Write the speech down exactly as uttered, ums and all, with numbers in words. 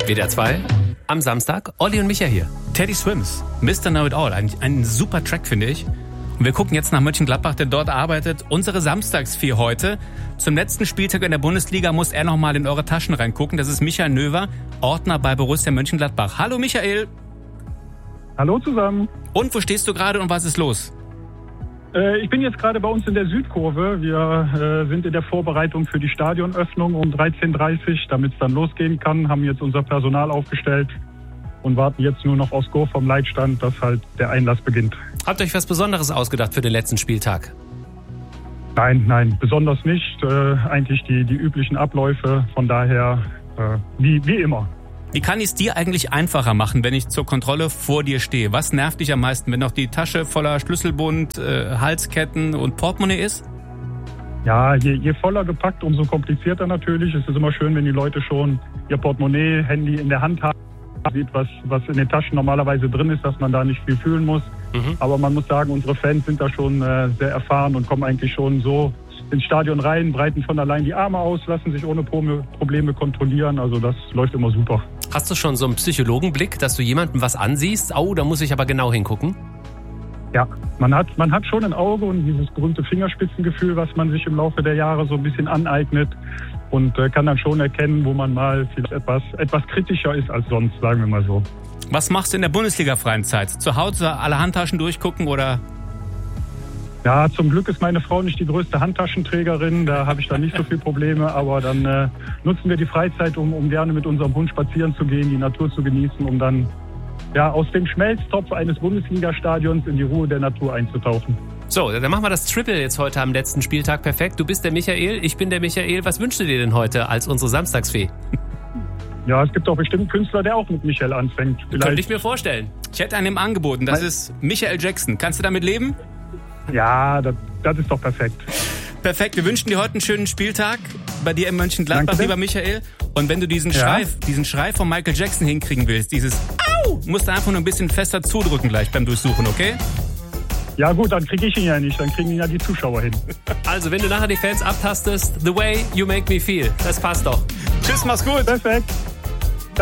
W D R zwei am Samstag. Olli und Micha hier. Teddy Swims, Mister Know It All. Ein, ein super Track, finde ich. Und wir gucken jetzt nach Mönchengladbach, der dort arbeitet. Unsere Samstagsvieh heute. Zum letzten Spieltag in der Bundesliga muss er nochmal in eure Taschen reingucken. Das ist Michael Növer, Ordner bei Borussia Mönchengladbach. Hallo Michael. Hallo zusammen. Und wo stehst du gerade und was ist los? Äh, ich bin jetzt gerade bei uns in der Südkurve. Wir äh, sind in der Vorbereitung für die Stadionöffnung um dreizehn Uhr dreißig, damit es dann losgehen kann. Haben jetzt unser Personal aufgestellt und warten jetzt nur noch aufs Go vom Leitstand, dass halt der Einlass beginnt. Habt ihr euch was Besonderes ausgedacht für den letzten Spieltag? Nein, nein, besonders nicht. Äh, eigentlich die, die üblichen Abläufe. Von daher äh, wie, wie immer. Wie kann ich es dir eigentlich einfacher machen, wenn ich zur Kontrolle vor dir stehe? Was nervt dich am meisten, wenn noch die Tasche voller Schlüsselbund, äh, Halsketten und Portemonnaie ist? Ja, je, je voller gepackt, umso komplizierter natürlich. Es ist immer schön, wenn die Leute schon ihr Portemonnaie, Handy in der Hand haben, sieht, was, was in den Taschen normalerweise drin ist, dass man da nicht viel fühlen muss. Mhm. Aber man muss sagen, unsere Fans sind da schon äh, sehr erfahren und kommen eigentlich schon so ins Stadion rein, breiten von allein die Arme aus, lassen sich ohne Probleme kontrollieren. Also das läuft immer super. Hast du schon so einen Psychologenblick, dass du jemandem was ansiehst? Oh, da muss ich aber genau hingucken. Ja, man hat, man hat schon ein Auge und dieses berühmte Fingerspitzengefühl, was man sich im Laufe der Jahre so ein bisschen aneignet und äh, kann dann schon erkennen, wo man mal vielleicht etwas, etwas kritischer ist als sonst, sagen wir mal so. Was machst du in der Bundesliga-freien Zeit? Zu Hause alle Handtaschen durchgucken oder? Ja, zum Glück ist meine Frau nicht die größte Handtaschenträgerin, da habe ich dann nicht so viele Probleme, aber dann äh, nutzen wir die Freizeit, um, um gerne mit unserem Hund spazieren zu gehen, die Natur zu genießen, um dann ja, aus dem Schmelztopf eines Bundesliga-Stadions in die Ruhe der Natur einzutauchen. So, dann machen wir das Triple jetzt heute am letzten Spieltag perfekt. Du bist der Michael, ich bin der Michael. Was wünschst du dir denn heute als unsere Samstagsfee? Ja, es gibt doch bestimmt einen Künstler, der auch mit Michael anfängt. Vielleicht. Könnte ich mir vorstellen. Ich hätte einen angeboten, das ist Michael Jackson. Kannst du damit leben? Ja, das, das ist doch perfekt. Perfekt, wir wünschen dir heute einen schönen Spieltag bei dir in Mönchengladbach, lieber Michael. Und wenn du diesen ja. Schrei, diesen Schrei von Michael Jackson hinkriegen willst, dieses Au, musst du einfach nur ein bisschen fester zudrücken gleich beim Durchsuchen, okay? Ja gut, dann kriege ich ihn ja nicht, dann kriegen ihn ja die Zuschauer hin. Also, wenn du nachher die Fans abtastest, the way you make me feel, das passt doch. Tschüss, mach's gut. Perfekt.